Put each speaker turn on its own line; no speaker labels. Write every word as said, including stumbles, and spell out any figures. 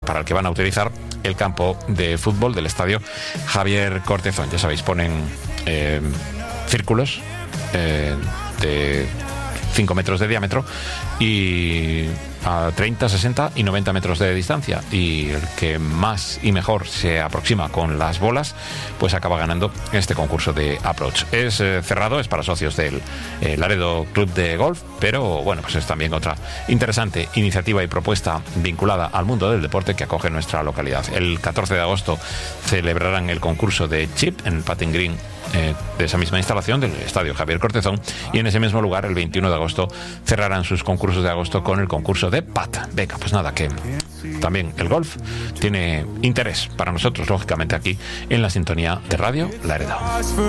para el que van a utilizar el campo de fútbol del estadio Javier Cortezón. Ya sabéis, ponen eh, círculos eh, de cinco metros de diámetro y a treinta, sesenta y noventa metros de distancia, y el que más y mejor se aproxima con las bolas pues acaba ganando este concurso de approach. Es eh, cerrado, es para socios del eh, Laredo Club de Golf, pero bueno, pues es también otra interesante iniciativa y propuesta vinculada al mundo del deporte que acoge nuestra localidad. El catorce de agosto celebrarán el concurso de chip en el Putting Green eh, de esa misma instalación del estadio Javier Cortezón, y en ese mismo lugar el veintiuno de agosto cerrarán sus concursos de agosto con el concurso de Pat. Venga, pues nada, que también el golf tiene interés para nosotros, lógicamente, aquí en la sintonía de Radio Laredo.